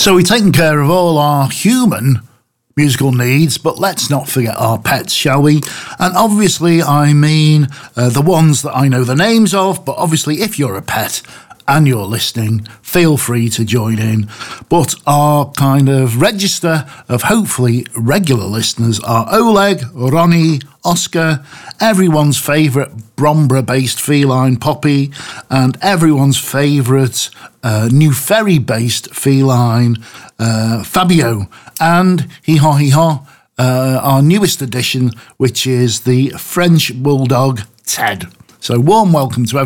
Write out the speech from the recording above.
So we've taken care of all our human musical needs, but let's not forget our pets, shall we? And obviously, I mean the ones that I know the names of, but obviously, if you're a pet and you're listening, feel free to join in. But our kind of register of hopefully regular listeners are Oleg, Ronnie, Oscar, everyone's favourite Bromborough-based feline Poppy, and everyone's favourite New Ferry-based feline Fabio, and hee-haw, our newest addition, which is the French Bulldog Ted. So warm welcome to everyone.